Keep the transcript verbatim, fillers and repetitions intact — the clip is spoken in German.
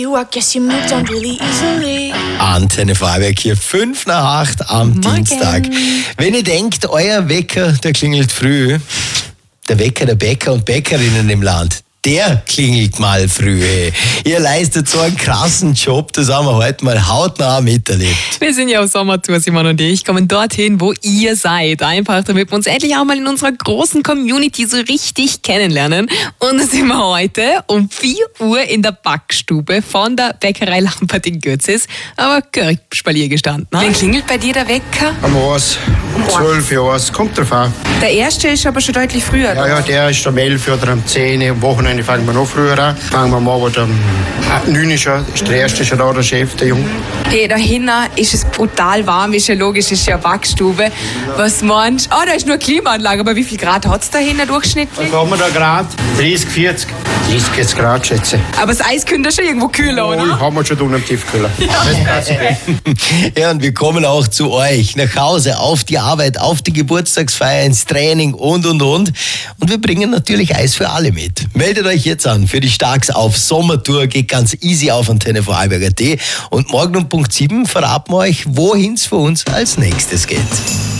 You, I guess you moved on really easily. Antenne Vorarlberg hier, fünf nach acht am Morgen. Dienstag. Wenn ihr denkt, euer Wecker, der klingelt früh, der Wecker der Bäcker und Bäckerinnen im Land, der klingelt mal früh. Ihr leistet so einen krassen Job, das haben wir heute mal hautnah miterlebt. Wir sind ja auf Sommertour, Simon und ich, kommen dorthin, wo ihr seid. Einfach, damit wir uns endlich auch mal in unserer großen Community so richtig kennenlernen. Und da sind wir heute um vier Uhr in der Backstube von der Bäckerei Lampert in Götzis. Aber Spalier gestanden. Wann klingelt bei dir der Wecker? Am eins, um zwölf Uhr, es kommt drauf an. Der erste ist aber schon deutlich früher. Ja, ja, der ist um elf oder um zehn Uhr. Am Wochenende fangen wir noch früher an. Fangen wir mal aber um neun Uhr schon. Ist der erste schon da, der Chef, der Junge. Hey, da hinten ist es brutal warm, ist ja logisch, ist ja eine Backstube. Was meinst du? Ah, da ist nur eine Klimaanlage, aber wie viel Grad hat es da hinten durchschnittlich? Was haben wir da gerade? dreißig, vierzig. dreißig, vierzig Grad, schätze ich. Aber das Eis könnte schon irgendwo kühler, Oh, oder? haben wir schon unten im Tiefkühler. Ja, und wir kommen auch zu euch, nach Hause, auf die Arbeit, auf die Geburtstagsfeier, ins Training und, und, und. Und wir bringen natürlich Eis für alle mit. Meldet euch jetzt an für die Starks auf Sommertour, geht ganz easy auf Antenne Vorarlberg punkt at. Und morgen um Punkt sieben verraten wir euch, wohin es für uns als nächstes geht.